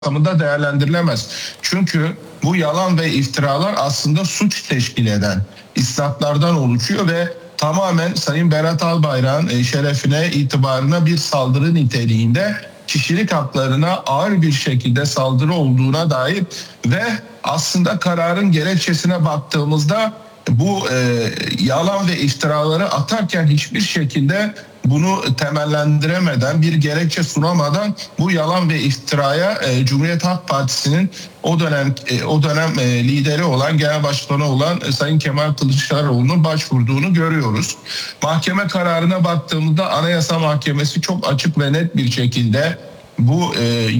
kapsamında değerlendirilemez. Çünkü bu yalan ve iftiralar aslında suç teşkil eden isnatlardan oluşuyor ve tamamen Sayın Berat Albayrak'ın şerefine, itibarına bir saldırı niteliğinde, kişilik haklarına ağır bir şekilde saldırı olduğuna dair ve aslında kararın gerekçesine baktığımızda bu yalan ve iftiraları atarken hiçbir şekilde bunu temellendiremeden, bir gerekçe sunamadan bu yalan ve iftiraya Cumhuriyet Halk Partisi'nin o dönem lideri olan, genel başkanı olan Sayın Kemal Kılıçdaroğlu'nun başvurduğunu görüyoruz. Mahkeme kararına baktığımızda Anayasa Mahkemesi çok açık ve net bir şekilde bu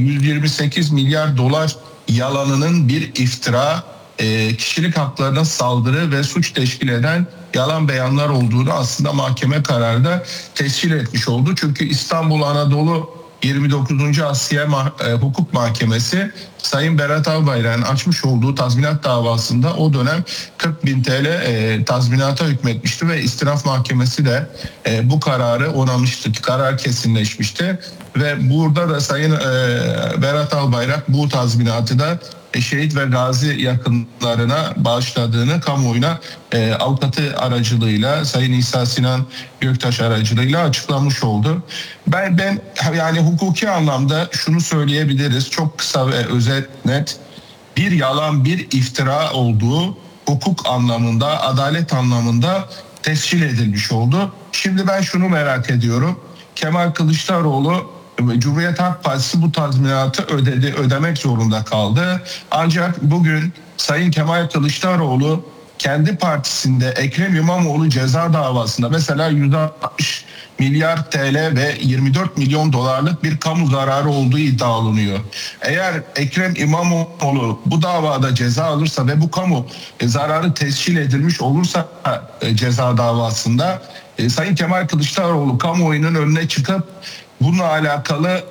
128 milyar dolar yalanının bir iftira, kişilik haklarına saldırı ve suç teşkil eden yalan beyanlar olduğunu aslında mahkeme kararı da tescil etmiş oldu. Çünkü İstanbul Anadolu 29. Asliye Hukuk Mahkemesi Sayın Berat Albayrak'ın açmış olduğu tazminat davasında o dönem 40.000 TL tazminata hükmetmişti ve İstinaf Mahkemesi de bu kararı onamıştı. Karar kesinleşmişti ve burada da Sayın Berat Albayrak bu tazminatı da şehit ve gazi yakınlarına bağışladığını kamuoyuna avukatı aracılığıyla, Sayın İsa Sinan Göktaş aracılığıyla açıklamış oldu. Ben yani hukuki anlamda şunu söyleyebiliriz, çok kısa ve özet, net: bir yalan, bir iftira olduğu hukuk anlamında, adalet anlamında tescil edilmiş oldu. Şimdi ben şunu merak ediyorum: Kemal Kılıçdaroğlu, Cumhuriyet Halk Partisi bu tazminatı ödemek zorunda kaldı. Ancak bugün Sayın Kemal Kılıçdaroğlu kendi partisinde Ekrem İmamoğlu ceza davasında mesela 160 milyar TL ve 24 milyon dolarlık bir kamu zararı olduğu iddialanıyor. Eğer Ekrem İmamoğlu bu davada ceza alırsa ve bu kamu zararı tescil edilmiş olursa ceza davasında, Sayın Kemal Kılıçdaroğlu kamuoyunun önüne çıkıp bununla alakalı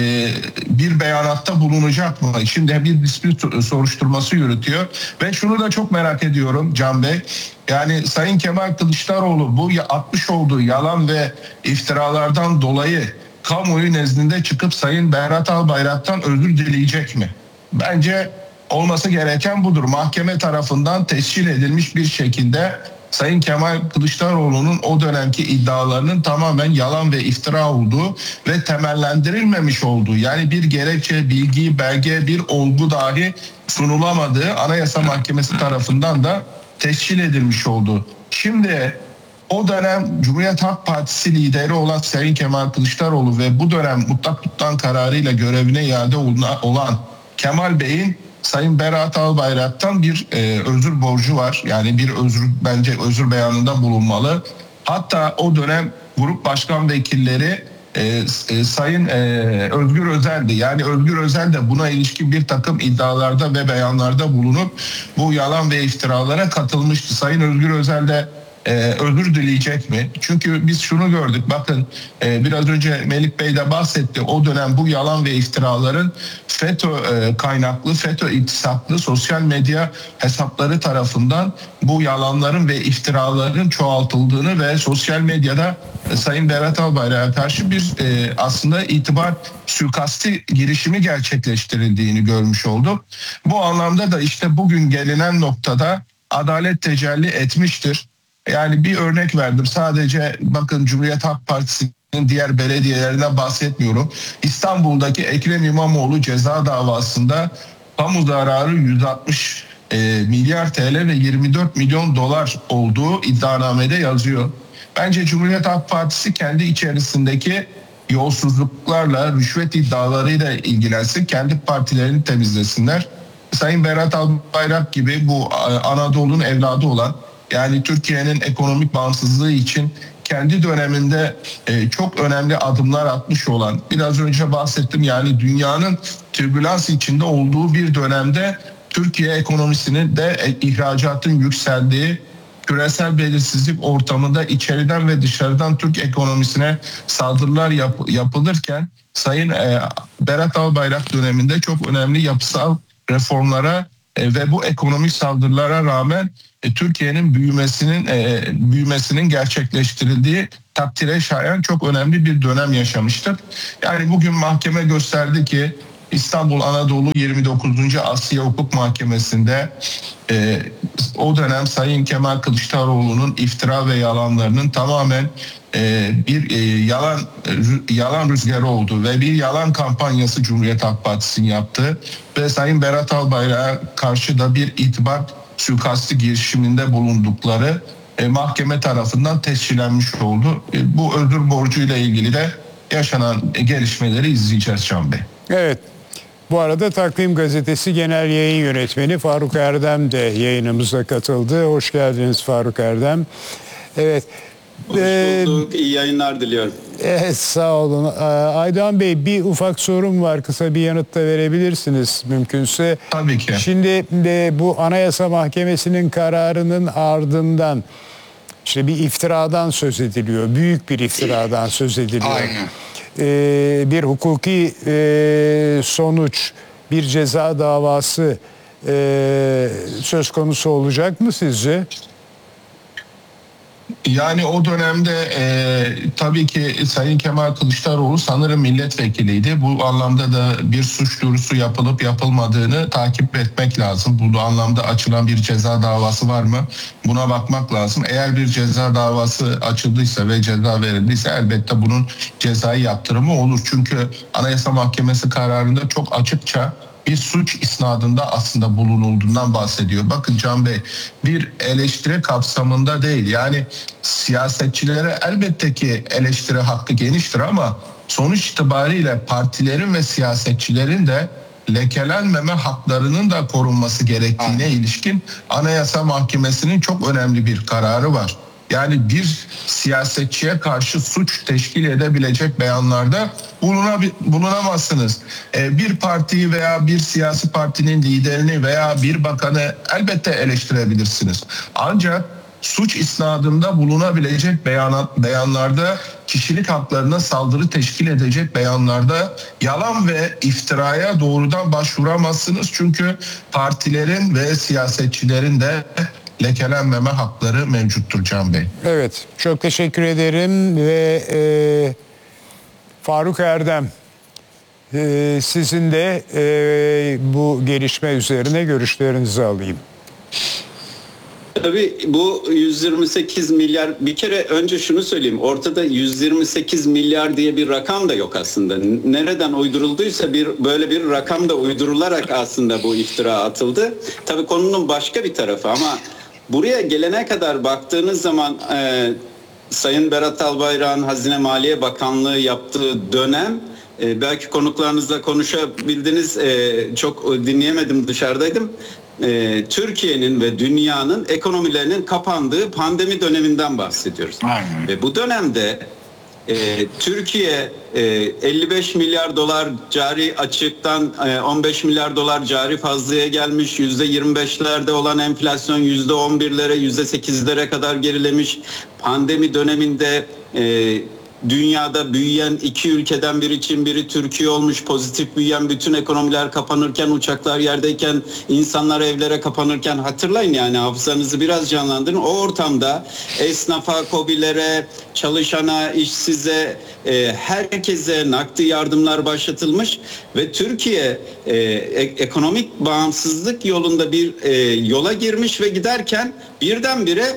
bir beyanatta bulunacak mı? Şimdi bir dispute soruşturması yürütüyor ve şunu da çok merak ediyorum Can Bey. Yani Sayın Kemal Kılıçdaroğlu bu atmış olduğu yalan ve iftiralardan dolayı kamuoyu nezdinde çıkıp Sayın Berat Albayrak'tan özür dileyecek mi? Bence olması gereken budur. Mahkeme tarafından tescil edilmiş bir şekilde Sayın Kemal Kılıçdaroğlu'nun o dönemki iddialarının tamamen yalan ve iftira olduğu ve temellendirilmemiş olduğu, yani bir gerekçe, bilgi, belge, bir olgu dahi sunulamadığı Anayasa Mahkemesi tarafından da tescil edilmiş oldu. Şimdi o dönem Cumhuriyet Halk Partisi lideri olan Sayın Kemal Kılıçdaroğlu ve bu dönem mutlak tutuklan kararıyla görevine iade olan Kemal Bey'in Sayın Berat Albayrak'tan bir özür borcu var. Yani bence özür beyanında bulunmalı. Hatta o dönem grup başkan vekilleri Sayın Özgür Özel'di. Yani Özgür Özel de buna ilişkin bir takım iddialarda ve beyanlarda bulunup bu yalan ve iftiralara katılmıştı. Sayın Özgür Özel de özür dileyecek mi? Çünkü biz şunu gördük. Bakın, biraz önce Melik Bey de bahsetti. O dönem bu yalan ve iftiraların FETÖ kaynaklı, FETÖ iltisaklı sosyal medya hesapları tarafından bu yalanların ve iftiraların çoğaltıldığını ve sosyal medyada Sayın Berat Albayrak'a karşı bir aslında itibar suikasti girişimi gerçekleştirildiğini görmüş olduk. Bu anlamda da işte bugün gelinen noktada adalet tecelli etmiştir. Yani bir örnek verdim. Sadece bakın, Cumhuriyet Halk Partisi'nin diğer belediyelerine bahsetmiyorum. İstanbul'daki Ekrem İmamoğlu ceza davasında kamu zararı 160 milyar TL ve 24 milyon dolar olduğu iddianamede yazıyor. Bence Cumhuriyet Halk Partisi kendi içerisindeki yolsuzluklarla, rüşvet iddialarıyla ilgilensin. Kendi partilerini temizlesinler. Sayın Berat Albayrak gibi bu Anadolu'nun evladı olan, yani Türkiye'nin ekonomik bağımsızlığı için kendi döneminde çok önemli adımlar atmış olan, biraz önce bahsettim, yani dünyanın türbülans içinde olduğu bir dönemde Türkiye ekonomisinin de ihracatın yükseldiği, küresel belirsizlik ortamında içeriden ve dışarıdan Türk ekonomisine saldırılar yapılırken Sayın Berat Albayrak döneminde çok önemli yapısal reformlara ve bu ekonomik saldırılara rağmen Türkiye'nin büyümesinin gerçekleştirildiği takdire şayan çok önemli bir dönem yaşamıştık. Yani bugün mahkeme gösterdi ki İstanbul Anadolu 29. Asya Hukuk Mahkemesi'nde o dönem Sayın Kemal Kılıçdaroğlu'nun iftira ve yalanlarının tamamen bir yalan rüzgarı oldu ve bir yalan kampanyası Cumhuriyet Halk Partisi'nin yaptı ve Sayın Berat Albayrak'a karşı da bir itibar suikastı girişiminde bulundukları mahkeme tarafından tescillenmiş oldu. Bu özür borcuyla ilgili de yaşanan gelişmeleri izleyeceğiz Can Bey. Evet. Bu arada Takvim Gazetesi Genel Yayın Yönetmeni Faruk Erdem de yayınımıza katıldı. Hoş geldiniz Faruk Erdem. Evet. Hoş bulduk. İyi yayınlar diliyorum. Evet, sağ olun. Aydoğan Bey, bir ufak sorum var. Kısa bir yanıt da verebilirsiniz mümkünse. Tabii ki. Şimdi bu Anayasa Mahkemesi'nin kararının ardından işte bir iftiradan söz ediliyor. Büyük bir iftiradan söz ediliyor. Aynen. Bir hukuki sonuç, bir ceza davası söz konusu olacak mı sizce? Yani o dönemde tabii ki Sayın Kemal Kılıçdaroğlu sanırım milletvekiliydi. Bu anlamda da bir suç duyurusu yapılıp yapılmadığını takip etmek lazım. Bu anlamda açılan bir ceza davası var mı? Buna bakmak lazım. Eğer bir ceza davası açıldıysa ve ceza verildiyse elbette bunun cezai yaptırımı olur. Çünkü Anayasa Mahkemesi kararında çok açıkça bir suç isnadında aslında bulunulduğundan bahsediyor. Bakın Can Bey, bir eleştiri kapsamında değil. Yani siyasetçilere elbette ki eleştiri hakkı geniştir ama sonuç itibariyle partilerin ve siyasetçilerin de lekelenmeme haklarının da korunması gerektiğine ilişkin Anayasa Mahkemesi'nin çok önemli bir kararı var. Yani bir siyasetçiye karşı suç teşkil edebilecek beyanlarda bulunamazsınız. Bir partiyi veya bir siyasi partinin liderini veya bir bakanı elbette eleştirebilirsiniz. Ancak suç isnadında bulunabilecek beyanlarda, kişilik haklarına saldırı teşkil edecek beyanlarda yalan ve iftiraya doğrudan başvuramazsınız. Çünkü partilerin ve siyasetçilerin de lekelenmeme hakları mevcuttur Can Bey. Evet, çok teşekkür ederim ve Faruk Erdem, sizin de bu gelişme üzerine görüşlerinizi alayım. Tabii bu 128 milyar, bir kere önce şunu söyleyeyim, ortada 128 milyar diye bir rakam da yok aslında. Nereden uydurulduysa böyle bir rakam da uydurularak aslında bu iftira atıldı. Tabii konunun başka bir tarafı ama buraya gelene kadar baktığınız zaman Sayın Berat Albayrak'ın Hazine Maliye Bakanlığı yaptığı dönem, belki konuklarınızla konuşabildiniz, çok dinleyemedim, dışarıdaydım. Türkiye'nin ve dünyanın ekonomilerinin kapandığı pandemi döneminden bahsediyoruz. Aynen. Ve bu dönemde Türkiye 55 milyar dolar cari açıktan 15 milyar dolar cari fazlaya gelmiş. %25'lerde olan enflasyon %11'lere, %8'lere kadar gerilemiş. Pandemi döneminde dünyada büyüyen iki ülkeden biri Çin, biri Türkiye olmuş. Pozitif büyüyen bütün ekonomiler kapanırken, uçaklar yerdeyken, insanlar evlere kapanırken, hatırlayın yani, hafızanızı biraz canlandırın. O ortamda esnafa, KOBİ'lere, çalışana, işsize, herkese nakdi yardımlar başlatılmış ve Türkiye ekonomik bağımsızlık yolunda bir yola girmiş ve giderken birdenbire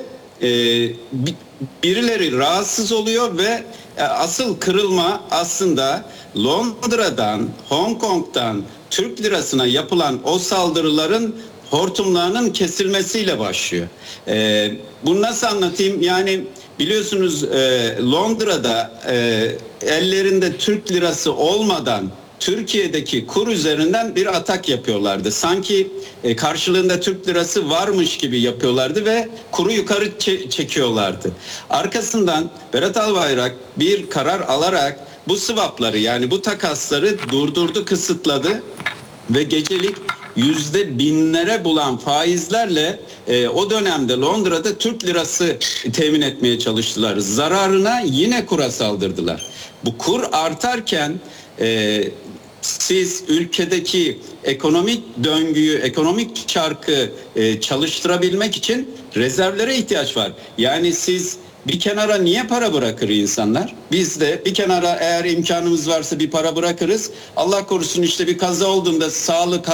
birileri rahatsız oluyor ve asıl kırılma aslında Londra'dan, Hong Kong'dan Türk lirasına yapılan o saldırıların hortumlarının kesilmesiyle başlıyor. Bunu nasıl anlatayım? Yani biliyorsunuz Londra'da ellerinde Türk lirası olmadan Türkiye'deki kur üzerinden bir atak yapıyorlardı. Sanki karşılığında Türk lirası varmış gibi yapıyorlardı ve kuru yukarı çekiyorlardı. Arkasından Berat Albayrak bir karar alarak bu swapları, yani bu takasları durdurdu, kısıtladı ve gecelik %1000'lere bulan faizlerle o dönemde Londra'da Türk lirası temin etmeye çalıştılar. Zararına yine kura saldırdılar. Bu kur artarken siz ülkedeki ekonomik döngüyü, ekonomik çarkı çalıştırabilmek için rezervlere ihtiyaç var. Yani siz bir kenara niye para bırakır insanlar? Biz de bir kenara eğer imkanımız varsa bir para bırakırız. Allah korusun işte bir kaza olduğunda sağlık